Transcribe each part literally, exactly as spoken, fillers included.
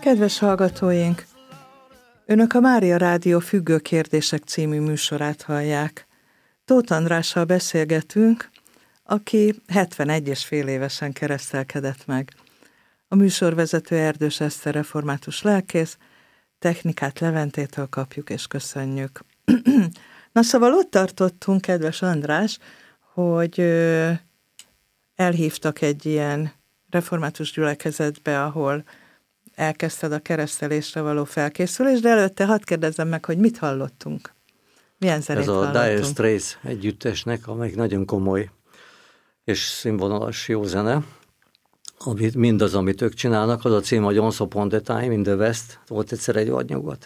Kedves hallgatóink! Önök a Mária Rádió Függő kérdések című műsorát hallják. Tóth Andrással beszélgetünk, aki hetvenegy és fél évesen keresztelkedett meg. A műsorvezető Erdős Eszter református lelkész, technikát Leventétől kapjuk és köszönjük. Na szóval ott tartottunk, kedves András, hogy ö, elhívtak egy ilyen református gyülekezetbe, ahol elkezdted a keresztelésre való felkészülést, de előtte hadd kérdezzem meg, hogy mit hallottunk? Milyen zenét hallottunk? Ez a Dire Straits együttesnek, amelyik nagyon komoly és színvonalas jó zene. Amit, mindaz, amit ők csinálnak, az a cím, hogy Once Upon a Time in the West, volt egyszer egy vadnyugat.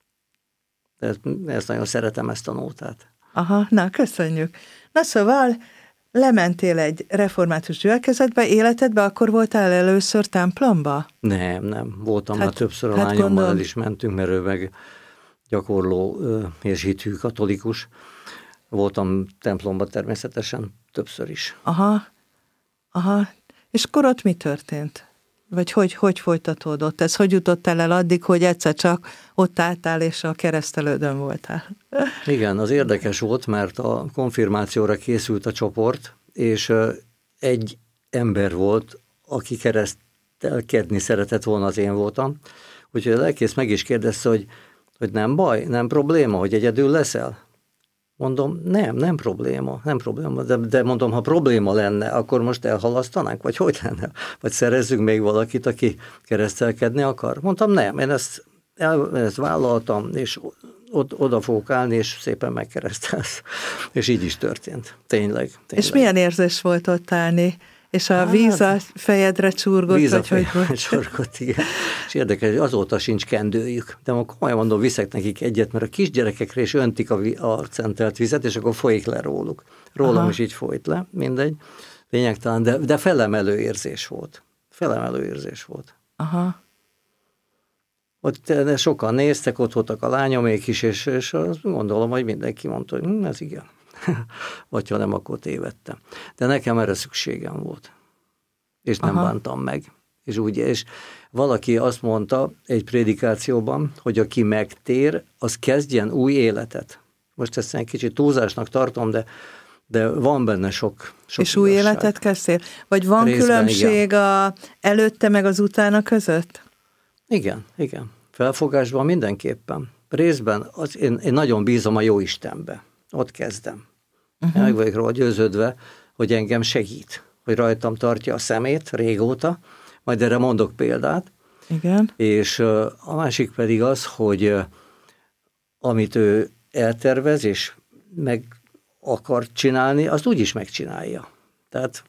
De ezt nagyon szeretem, ezt a nótát. Aha, na, köszönjük. Na szóval lementél egy református gyülekezetbe, életedbe, akkor voltál először templomba? Nem, nem. Voltam hát, már többször, a hát lányommal gondolom. el is mentünk, mert ő meg gyakorló és hithű katolikus. Voltam templomba természetesen többször is. Aha, aha. És akkor ott mi történt? Vagy hogy, hogy folytatódott? Ez hogy jutottál el addig, hogy egyszer csak ott álltál, és a keresztelődön voltál? Igen, az érdekes volt, mert a konfirmációra készült a csoport, és egy ember volt, aki keresztelkedni szeretett volna, az én voltam. Úgyhogy a lelkész meg is kérdezte, hogy, hogy nem baj, nem probléma, hogy egyedül leszel? Mondom, nem, nem probléma, nem probléma, de, de mondom, ha probléma lenne, akkor most elhalasztanánk, vagy hogy lenne? Vagy szerezzünk még valakit, aki keresztelkedni akar? Mondtam, nem, én ezt, el, ezt vállaltam, és od, oda fogok állni, és szépen megkeresztelsz. És így is történt, tényleg. tényleg. És milyen érzés volt ott állni? És a hát, víz a fejedre csurgott? Víz a vagy fejedre hogy csurgott, igen. És érdekes, hogy azóta sincs kendőjük. De ma komolyan mondom, viszek nekik egyet, mert a kisgyerekekre is öntik a, a centelt vizet, és akkor folyik le róluk. Rólam Aha. is így folyt le, mindegy. Lényegtelen, de, de felemelő érzés volt. Felemelő érzés volt. Aha. Ott sokan néztek, ott voltak a lányomék is, és, és azt gondolom, hogy mindenki mondta, hogy hm, ez igen. Vagy ha nem, akkor tévedtem. De nekem erre szükségem volt. És nem Aha. bántam meg. És, úgy, és valaki azt mondta egy prédikációban, hogy aki megtér, az kezdjen új életet. Most ezt egy kicsit túlzásnak tartom, de, de van benne sok, sok És új igazság. életet kezdtél? Vagy van Részben, különbség a előtte meg az utána között? Igen, igen. Felfogásban mindenképpen. Részben az, én, én nagyon bízom a Jóistenbe. Ott kezdem. Uh-huh. Meg vagyok róla győződve, hogy engem segít, hogy rajtam tartja a szemét régóta, majd erre mondok példát. Igen. És a másik pedig az, hogy amit ő eltervez, és meg akar csinálni, azt úgy is megcsinálja. Tehát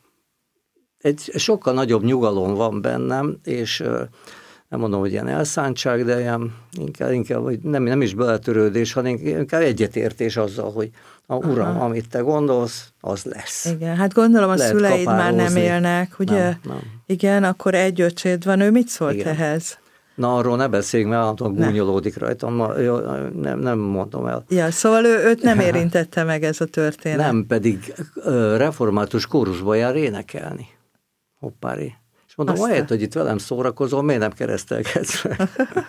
egy sokkal nagyobb nyugalom van bennem, és nem mondom, hogy ilyen elszántság, de ilyen inkább, inkább hogy nem, nem is beletörődés, hanem inkább egyetértés azzal, hogy a Uram, Aha. amit te gondolsz, az lesz. Igen, hát gondolom a Lehet szüleid már nem élnek, ugye? Nem, nem. Igen, akkor egy öcséd van, ő mit szólt Igen. ehhez? Na, arról ne beszéljünk, mert állandóan gúnyolódik rajtam, nem, nem mondom el. Ja, szóval ő, őt nem érintette meg ez a történet. Nem, pedig református kórusba jár énekelni. Hoppári. És mondom, ahelyett, hogy itt velem szórakozol, miért nem keresztelkedsz meg?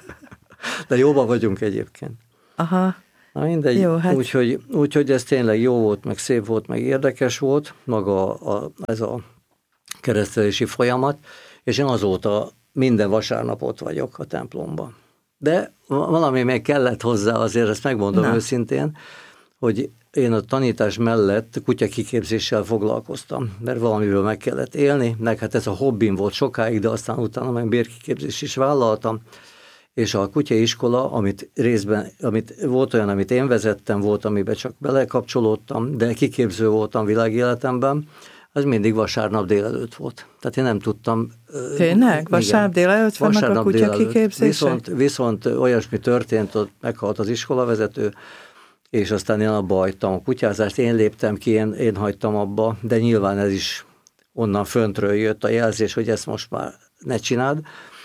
De jóban vagyunk egyébként. Aha. Na mindegy, jó, hát... úgyhogy, úgyhogy ez tényleg jó volt, meg szép volt, meg érdekes volt, maga a, ez a keresztelési folyamat, és én azóta minden vasárnap ott vagyok a templomban. De valami még kellett hozzá, azért ezt megmondom Na. őszintén, hogy én a tanítás mellett kutyakiképzéssel foglalkoztam, mert valamiből meg kellett élni, meg hát ez a hobbim volt sokáig, de aztán utána meg bérkiképzést is vállaltam, és a kutyaiskola, amit részben, amit volt olyan, amit én vezettem, volt, amiben csak belekapcsolódtam, de kiképző voltam világéletemben, az mindig vasárnap délelőtt volt. Tehát én nem tudtam... Tényleg? Vasárnap délelőtt vannak vasárnap a kutyakiképzések? Viszont, viszont olyasmi történt, ott meghalt az iskolavezető, és aztán én abba hagytam a kutyázást, én léptem ki, én, én hagytam abba, de nyilván ez is onnan föntről jött a jelzés, hogy ezt most már ne csináld,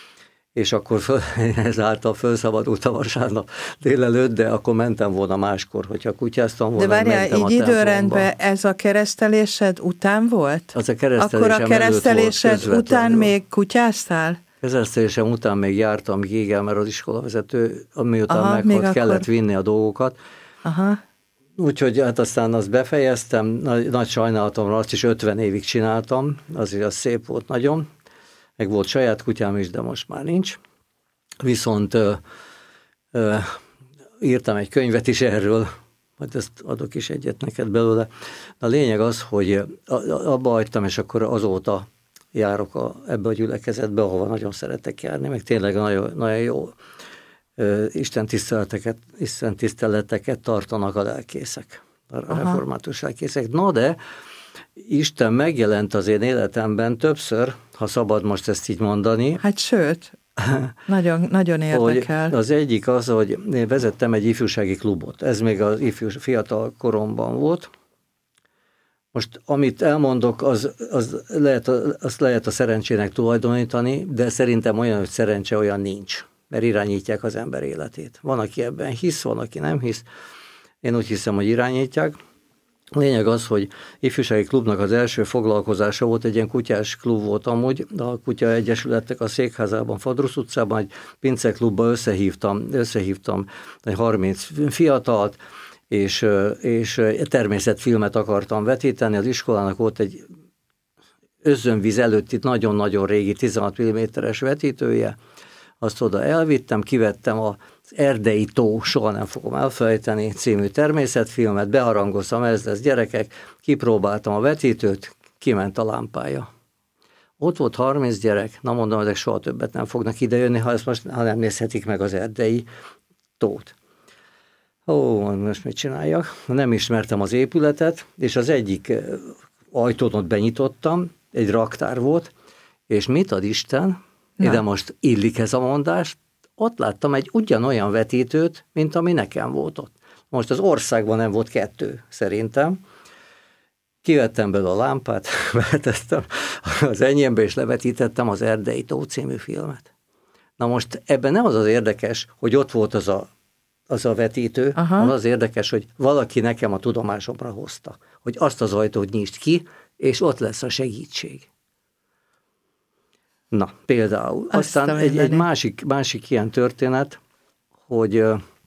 és akkor föl, ezáltal felszabadult a vasárnap délelőtt, de akkor mentem volna máskor, hogyha kutyáztam volna. De várjál, így időrendben ez a keresztelésed után volt? Az a keresztelésem Akkor a keresztelésed után még kutyáztál? Ezerszeresen után még jártam Gégel, mert az iskolavezető, miután Aha, meghalt, kellett akkor... vinni a dolgokat. Aha. Úgyhogy hát aztán azt befejeztem, nagy, nagy sajnálatomra azt is ötven évig csináltam, azért az szép volt nagyon, meg volt saját kutyám is, de most már nincs. Viszont ö, ö, írtam egy könyvet is erről, majd ezt adok is egyet neked belőle. A lényeg az, hogy abba hagytam, és akkor azóta járok a, ebbe a gyülekezetbe, ahova nagyon szeretek járni, meg tényleg nagyon, nagyon jó Isten tiszteleteket, Isten tiszteleteket tartanak a lelkészek, a Aha. református lelkészek. Na de Isten megjelent az én életemben többször, ha szabad most ezt így mondani. Hát sőt, nagyon, nagyon érdekel. Az egyik az, hogy én vezettem egy ifjúsági klubot. Ez még az ifjú, fiatal koromban volt. Most amit elmondok, az, az lehet, azt lehet a szerencsének tulajdonítani, de szerintem olyan, hogy szerencse olyan nincs, mert irányítják az ember életét. Van, aki ebben hisz, van, aki nem hisz. Én úgy hiszem, hogy irányítják. A lényeg az, hogy ifjúsági klubnak az első foglalkozása volt, egy ilyen kutyás klub volt amúgy, a Kutya Egyesületnek a székházában, Fadrusz utcában, egy pinceklubba összehívtam, összehívtam egy harminc fiatalt, és, és természetfilmet akartam vetíteni. Az iskolának volt egy özönvíz előtti nagyon-nagyon régi tizenhat milliméteres vetítője, azt oda elvittem, kivettem az Erdei tó, soha nem fogom elfelejteni, című természetfilmet, beharangoztam, ez lesz gyerekek, kipróbáltam a vetítőt, kiment a lámpája. Ott volt harminc gyerek, na mondom, ezek soha többet nem fognak idejönni, ha, ezt most, ha nem nézhetik meg az Erdei tót. Ó, most mit csináljak? Nem ismertem az épületet, és az egyik ajtót ott benyitottam, egy raktár volt, és mit ad Isten? Na. Ide most illik ez a mondás, ott láttam egy ugyanolyan vetítőt, mint ami nekem volt ott. Most az országban nem volt kettő, szerintem. Kivettem belőle a lámpát, beletesztem az enyémbe, és levetítettem az Erdei tó című filmet. Na most ebben nem az az érdekes, hogy ott volt az a, az a vetítő, Aha. hanem az érdekes, hogy valaki nekem a tudomásomra hozta, hogy azt az ajtót nyisd ki, és ott lesz a segítség. Na, például. Azt Aztán egy, egy másik, másik ilyen történet, hogy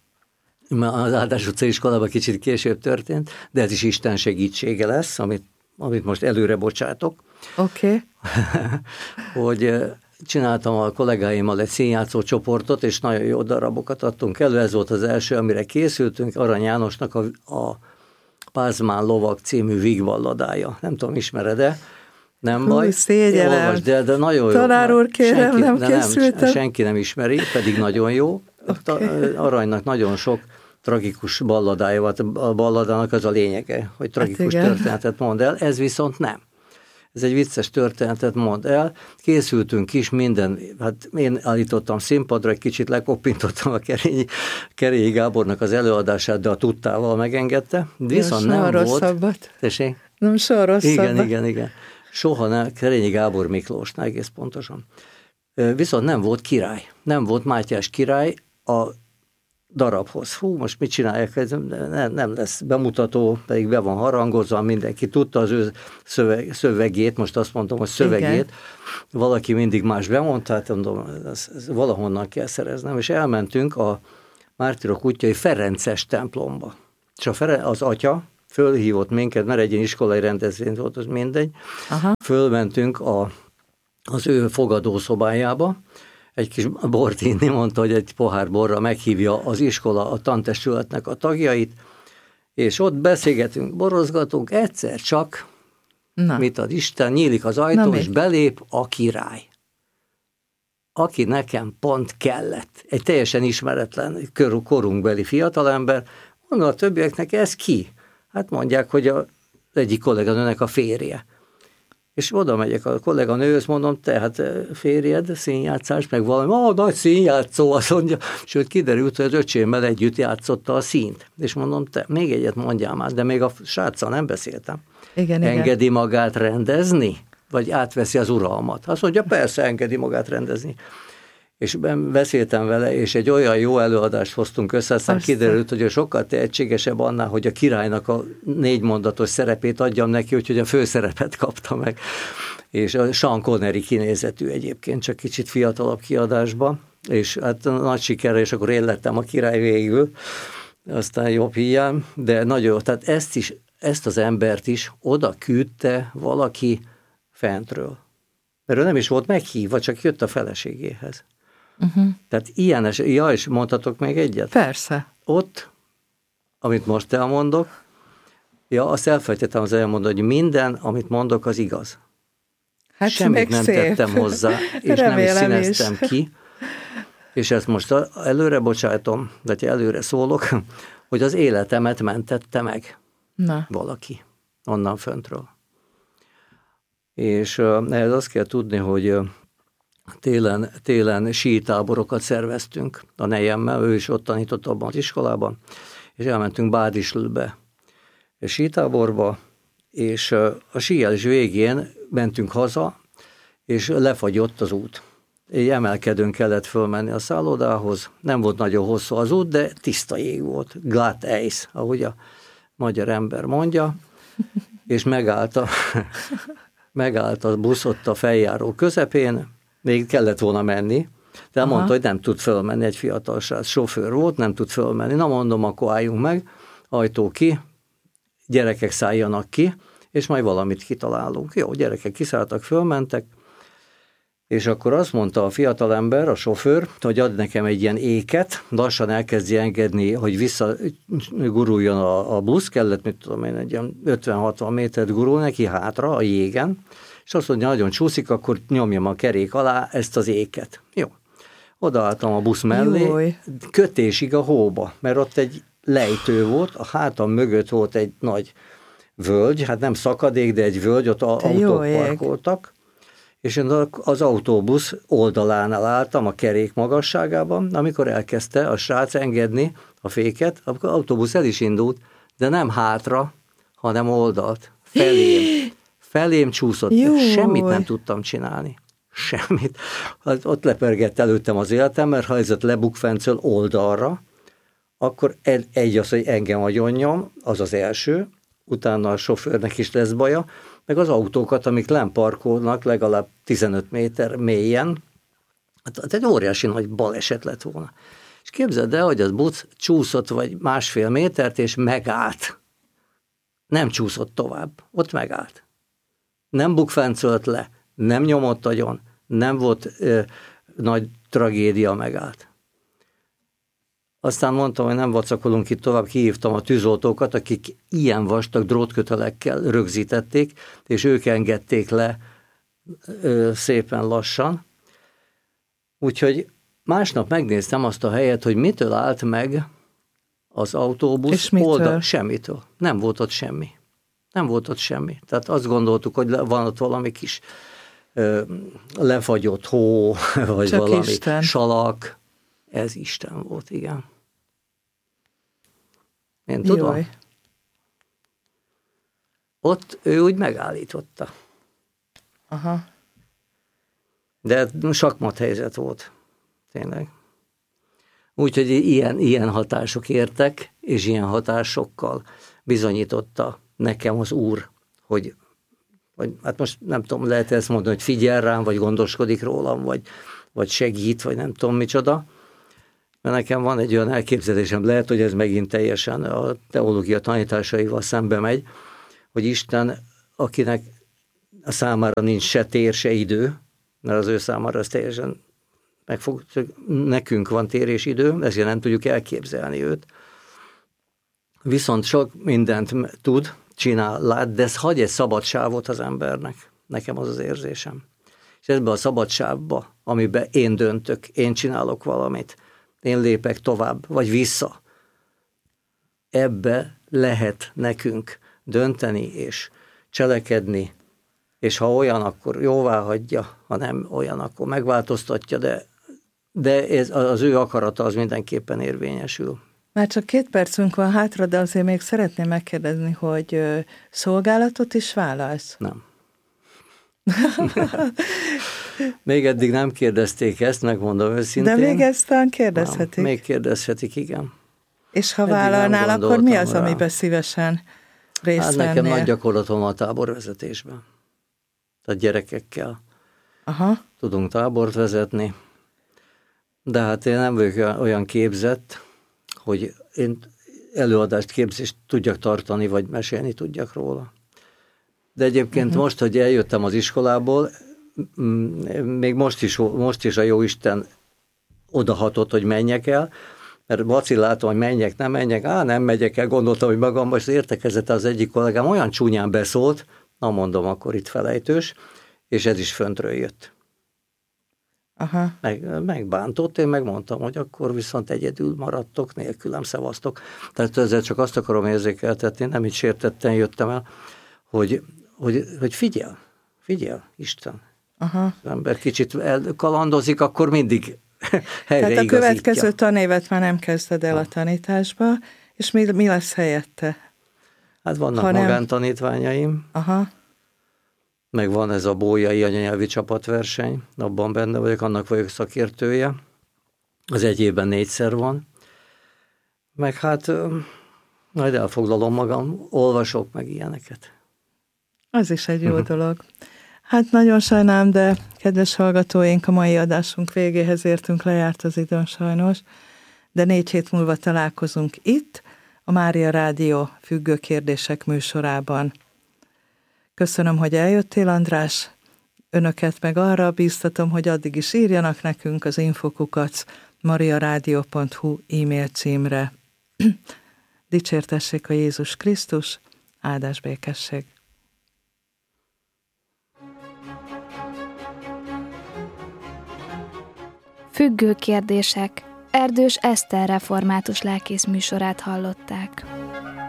az Áldás utcai iskolában kicsit később történt, de ez is Isten segítsége lesz, amit, amit most előre bocsátok. Oké. Okay. Hogy csináltam a kollégáimmal egy színjátszó csoportot, és nagyon jó darabokat adtunk elő. Ez volt az első, amire készültünk, Arany Jánosnak a, a Pázmán lovak című vígballadája. Nem tudom, ismered-e? Nem Hú, baj, olvasd, de, de nagyon Tanár jó. úr, kérem, senki, nem nem készültem. Senki nem ismeri, pedig nagyon jó. Okay. Aranynak nagyon sok tragikus balladája volt. A balladának az a lényege, hogy tragikus hát történetet mond el, ez viszont nem. Ez egy vicces történetet mond el. Készültünk is minden, hát én állítottam színpadra, egy kicsit lekoppintottam a Kerényi, Kerényi Gábornak az előadását, de a tudtával megengedte. Viszont ja, nem rosszabbat. volt. Tessék? Nem soha rosszabbat. Igen, igen, igen. Soha nem, Kerényi Gábor Miklósnál egész pontosan. Viszont nem volt király. Nem volt Mátyás király a darabhoz. Hú, most mit csinálják? Ez nem, nem lesz bemutató, pedig be van harangozva, mindenki tudta az ő szöveg, szövegét, most azt mondom, hogy szövegét. Igen. Valaki mindig más bemondta, hát mondom, ez, ez valahonnan kell szereznem, és elmentünk a Mártírok útjai Ferences templomba. És a Feren, az atya fölhívott minket, mert egy iskolai rendezvény volt, az mindegy. Aha. Fölmentünk a, az ő fogadószobájába, egy kis bort inni, mondta, hogy egy pohár borra meghívja az iskola, a tantestületnek a tagjait, és ott beszélgetünk, borozgatunk, egyszer csak, Na. mit ad Isten, nyílik az ajtó, Na, és még? belép a király. Aki nekem pont kellett. Egy teljesen ismeretlen korunkbeli fiatalember, mondom a többieknek, ez ki? Hát mondják, hogy az egyik kolléganőnek a férje. És oda megyek a kolléganőhöz, mondom, te hát férjed, színjátszás, meg valami, ó, nagy színjátszó, azt mondja, sőt kiderült, hogy az öcsémmel együtt játszotta a színt. És mondom, te még egyet mondjál már, de még a sráccal nem beszéltem. Igen, engedi igen. magát rendezni? Vagy átveszi az uralmat? Azt mondja, persze, engedi magát rendezni. és beszéltem vele, és egy olyan jó előadást hoztunk össze, aztán Aztán. kiderült, hogy ő sokkal tehetségesebb annál, hogy a királynak a négy mondatos szerepét adjam neki, úgyhogy a főszerepet kapta meg. És a Sean Connery kinézetű egyébként, csak kicsit fiatalabb kiadásban, és hát nagy sikerre, és akkor én lettem a király végül, aztán jobb hiány, de nagyon jó. Tehát ezt is, ezt az embert is oda küldte valaki fentről. Mert ő nem is volt meghívva, csak jött a feleségéhez. Uh-huh. Tehát ilyen eset, ja, és mondhatok még egyet? Persze. Ott, amit most elmondok, ja, azt elfelejtettem az elmondani, hogy minden, amit mondok, az igaz. Hát semmit nem szép. tettem hozzá, és Remélem nem is színeztem is. ki. És ezt most előre bocsájtom, de előre szólok, hogy az életemet mentette meg Na. valaki onnan föntről. És ehhez azt kell tudni, hogy télen, télen sítáborokat szerveztünk a nejemmel, ő is ott tanított abban az iskolában, és elmentünk Bádislbe sítáborba, és a síelés végén mentünk haza, és lefagyott az út. Egy emelkedőn kellett fölmenni a szállodához, nem volt nagyon hosszú az út, de tiszta jég volt, glatt ijs, ahogy a magyar ember mondja, és megállt a, megállt a busz ott a feljáró közepén, még kellett volna menni, de Aha. mondta, hogy nem tud fölmenni, egy fiatal srác, sofőr volt, nem tud fölmenni. Na mondom, akkor álljunk meg, ajtó ki, gyerekek szálljanak ki, és majd valamit kitalálunk. Jó, gyerekek kiszálltak, fölmentek, és akkor azt mondta a fiatalember, a sofőr, hogy ad nekem egy ilyen éket, lassan elkezdi engedni, hogy visszaguruljon a, a busz, kellett, mit tudom én, egy ilyen ötven-hatvan métert gurul neki hátra a jégen, és azt mondja, nagyon csúszik, akkor nyomjam a kerék alá ezt az éket. Jó. Odaálltam a busz mellé, Júj. kötésig a hóba, mert ott egy lejtő volt, a hátam mögött volt egy nagy völgy, hát nem szakadék, de egy völgy, ott Te autók parkoltak, és én az autóbusz oldalánál álltam a kerék magasságában, amikor elkezdte a srác engedni a féket, akkor az autóbusz el is indult, de nem hátra, hanem oldalt, felém. Felém csúszott, semmit nem tudtam csinálni. Semmit. Ott lepörgett előttem az életem, mert ha ez ott lebukfencöl oldalra, akkor egy az, hogy engem agyonnyom, az az első, utána a sofőrnek is lesz baja, meg az autókat, amik len parkolnak legalább tizenöt méter mélyen, hát egy óriási nagy baleset lett volna. És képzeld el, hogy az busz csúszott vagy másfél métert, és megállt. Nem csúszott tovább, ott megállt. Nem bukfencölt le, nem nyomott agyon, nem volt ö, nagy tragédia, megállt. Aztán mondtam, hogy nem vacakolunk itt tovább, kihívtam a tűzoltókat, akik ilyen vastag drótkötelekkel rögzítették, és ők engedték le ö, szépen lassan. Úgyhogy másnap megnéztem azt a helyet, hogy mitől állt meg az autóbusz oldal. Semmitől. Nem volt ott semmi. Nem volt ott semmi. Tehát azt gondoltuk, hogy van ott valami kis ö, lefagyott hó, vagy Csak valami Isten. salak. Ez Isten volt, igen. Én tudom. Jaj. Ott ő úgy megállította. Aha. De sakmat helyzet volt. Tényleg. Úgyhogy ilyen, ilyen hatások értek, és ilyen hatásokkal bizonyította nekem az Úr, hogy, hogy hát most nem tudom, lehet ezt mondani, hogy figyel rám, vagy gondoskodik rólam, vagy, vagy segít, vagy nem tudom micsoda. Mert nekem van egy olyan elképzelésem, lehet, hogy ez megint teljesen a teológia tanításaival szembe megy, hogy Isten, akinek a számára nincs se tér, se idő, mert az ő számára ez teljesen megfog, nekünk van tér és idő, ezért nem tudjuk elképzelni őt. Viszont sok mindent tud, csinál, lát, de ez hagy egy szabadsávot az embernek. Nekem az az érzésem. És ebben a szabadságba, amiben én döntök, én csinálok valamit, én lépek tovább, vagy vissza. Ebbe lehet nekünk dönteni és cselekedni, és ha olyan, akkor jóvá hagyja, ha nem olyan, akkor megváltoztatja, de, de ez, az ő akarata az mindenképpen érvényesül. Már csak két percünk van hátra, de azért még szeretném megkérdezni, hogy szolgálatot is vállalsz? Nem. még eddig nem kérdezték ezt, megmondom őszintén. De még ezt talán kérdezhetik. Nem, még kérdezhetik, igen. És ha Eddig vállalnál, akkor mi az, rá. amiben szívesen részt Hát vennél? nekem nagy gyakorlatom a táborvezetésben. Tehát gyerekekkel Aha. tudunk tábort vezetni. De hát én nem vagyok olyan képzett, hogy én előadást, képzést tudjak tartani, vagy mesélni tudjak róla. De egyébként uh-huh. most, hogy eljöttem az iskolából, még most is, most is a Jóisten odahatott, hogy menjek el, mert vacilláltam, hogy menjek, nem menjek, á, nem megyek el, gondoltam, hogy magamban, és az értekezete az egyik kollégám olyan csúnyán beszólt, na mondom, akkor itt felejtős, és ez is föntről jött. Aha. Meg, megbántott, én megmondtam, hogy akkor viszont egyedül maradtok, nélkülem szevasztok. Tehát ezzel csak azt akarom érzékeltetni, nem így sértetten jöttem el, hogy, hogy, hogy figyel, figyel, Isten. Aha. Az ember kicsit kalandozik, akkor mindig helyre Tehát a igazítja. következő tanévet már nem kezded el a tanításba, és mi, mi lesz helyette? Hát vannak ha magántanítványaim, Aha. meg van ez a Bolyai anyanyelvi csapatverseny, abban benne vagyok, annak vagyok szakértője. Az egy évben négyszer van. Meg hát majd elfoglalom magam, olvasok meg ilyeneket. Az is egy jó uh-huh. dolog. Hát nagyon sajnálom, de kedves hallgatóink, a mai adásunk végéhez értünk, lejárt az időn sajnos, de négy hét múlva találkozunk itt, a Mária Rádió Függő Kérdések műsorában. Köszönöm, hogy eljöttél, András. Önöket meg arra bíztatom, hogy addig is írjanak nekünk az infokukac mariaradio pont hu e-mail címre. Dicsértessék a Jézus Krisztus, áldás békesség. Függő kérdések. Erdős Eszter református lelkész műsorát hallották.